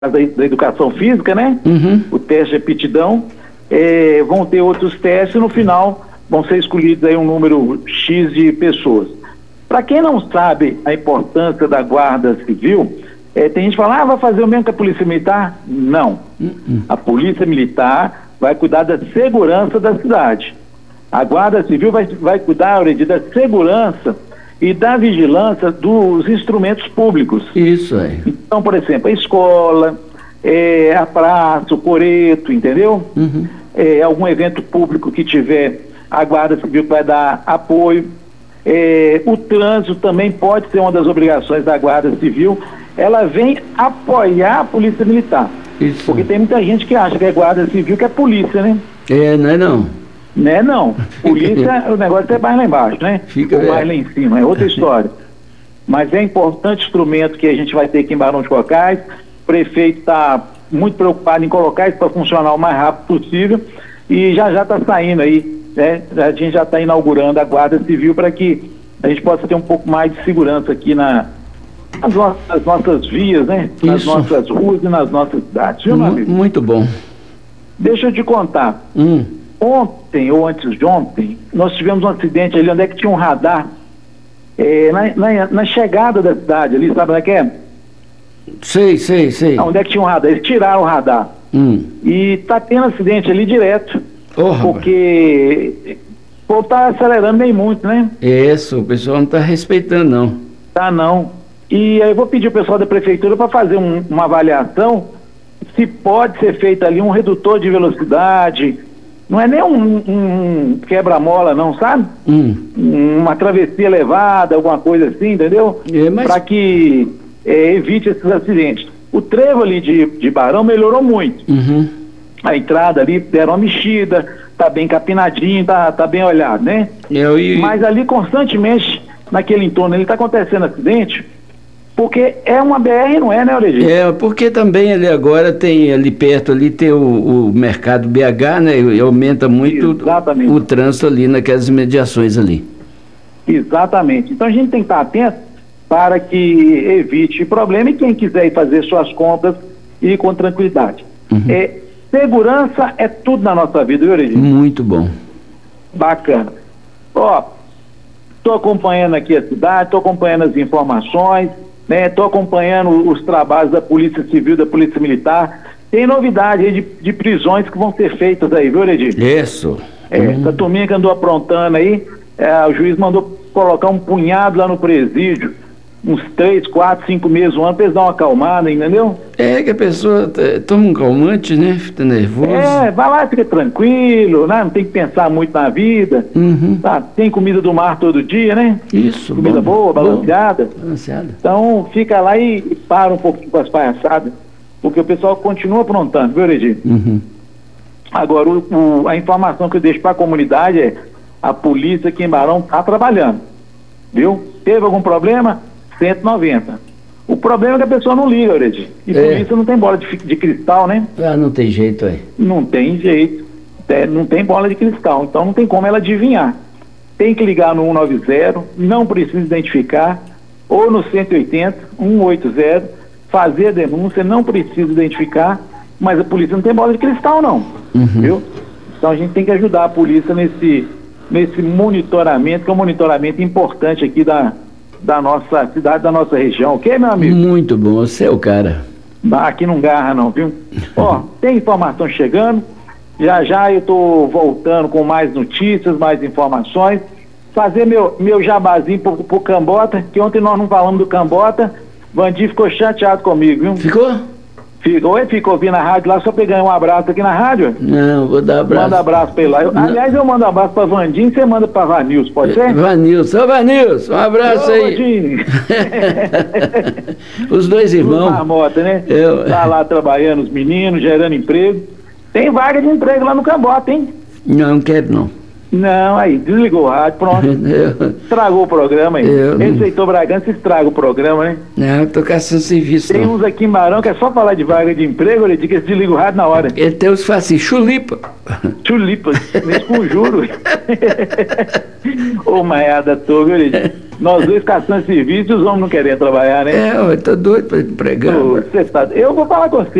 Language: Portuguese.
da educação física, né? Uhum. O teste de aptidão. Vão ter outros testes e no final vão ser escolhidos aí um número X de pessoas. Para quem não sabe a importância da Guarda Civil, tem gente que fala, vai fazer o mesmo que a Polícia Militar? Não. A Polícia Militar vai cuidar da segurança da cidade. A Guarda Civil vai cuidar, Auredi, da segurança e da vigilância dos instrumentos públicos. Isso aí. Então, por exemplo, a escola, a praça, o coreto, entendeu? Uhum. Algum evento público que tiver, a Guarda Civil vai dar apoio. O trânsito também pode ser uma das obrigações da Guarda Civil. Ela vem apoiar a Polícia Militar. Isso. Porque tem muita gente que acha que é Guarda Civil, que é polícia, né? Não é não. Né, não. Polícia, o negócio é mais lá embaixo, né? Ou mais lá em cima, é outra história. Mas é importante instrumento que a gente vai ter aqui em Barão de Cocais. O prefeito está muito preocupado em colocar isso para funcionar o mais rápido possível e já está saindo aí, né? A gente já está inaugurando a Guarda Civil para que a gente possa ter um pouco mais de segurança aqui nas nossas vias, né? Nas nossas ruas e nas nossas cidades. Viu, meu amigo? Muito bom. Deixa eu te contar. Ontem ou antes de ontem, nós tivemos um acidente ali onde é que tinha um radar na chegada da cidade ali, sabe onde é que é? Sei. Onde é que tinha um radar? Eles tiraram o radar. E tá tendo acidente ali direto. Porque o povo tá acelerando bem muito, né? Isso, o pessoal não tá respeitando, não. Tá, não. E aí eu vou pedir o pessoal da prefeitura para fazer uma avaliação se pode ser feito ali um redutor de velocidade. Não é nem um quebra-mola, não, sabe? Uma travessia elevada, alguma coisa assim, entendeu? Para que evite esses acidentes. O trevo ali de Barão melhorou muito. A entrada ali deram uma mexida, tá bem capinadinho, tá bem olhado, né? Mas ali constantemente, naquele entorno, ele tá acontecendo acidente, porque é uma BR, não é, né, Auredi? Porque também ali agora tem, ali perto ali tem o mercado BH, né? E aumenta muito o trânsito ali naquelas imediações ali. Exatamente. Então a gente tem que estar atento para que evite problema e quem quiser ir fazer suas compras ir com tranquilidade. Segurança é tudo na nossa vida, viu, Auredi? Muito bom. Bacana. Estou acompanhando aqui a cidade, estou acompanhando as informações, né? Estou acompanhando os trabalhos da Polícia Civil, da Polícia Militar. Tem novidade aí de prisões que vão ser feitas aí, viu, Auredi? Isso. Essa turminha que andou aprontando aí, o juiz mandou colocar um punhado lá no presídio, uns 3, 4, 5 meses, um ano, para eles dar uma acalmada, entendeu? Que a pessoa toma um calmante, né? Fica nervoso. Vai lá, fica tranquilo, né? Não tem que pensar muito na vida. Tá? Tem comida do mar todo dia, né? Isso. Comida boa, balanceada. Balanceada. Então, fica lá e para um pouquinho com as palhaçadas, porque o pessoal continua aprontando, viu, Auredi? Agora, a informação que eu deixo para a comunidade é: a polícia aqui em Barão está trabalhando, viu? Teve algum problema? 190. O problema é que a pessoa não liga, Auredi. E polícia não tem bola de cristal, né? Não tem jeito aí. Não tem jeito. Não tem bola de cristal. Então não tem como ela adivinhar. Tem que ligar no 190, não precisa identificar, ou no 180, 180, fazer a denúncia, não precisa identificar, mas a polícia não tem bola de cristal, não. Viu? Então a gente tem que ajudar a polícia nesse monitoramento, que é um monitoramento importante aqui da nossa cidade, da nossa região, ok, meu amigo? Muito bom, você é o cara. Aqui não garra não, viu? Tem informação chegando, já eu estou voltando com mais notícias, mais informações, fazer meu jabazinho pro Cambota, que ontem nós não falamos do Cambota, Vandir ficou chateado comigo, viu? Ficou ouvindo a rádio lá, só pegando um abraço aqui na rádio? Não, vou dar abraço. Manda abraço pra ele lá. Aliás, eu mando abraço pra Vandinho e você manda pra Vanilson, pode ser? Vanilson, um abraço aí. Vandinho. Os dois irmãos. Marmota, né? Tá lá trabalhando, os meninos, gerando emprego. Tem vaga de emprego lá no Cambota, hein? Não quero não. Não, aí, desligou o rádio, pronto. Estragou o programa aí. Receitou Bragança, estraga o programa, né? Não, tô caçando serviço. Tem uns aqui em Barão que é só falar de vaga de emprego, ele diz que desliga o rádio na hora. Ele tem uns que falam assim, chulipa, mesmo com juro. Ô, maiada toda, ele Nós dois caçando serviço e os homens não querem trabalhar, né? Eu tô doido para empregar. Eu vou falar com você.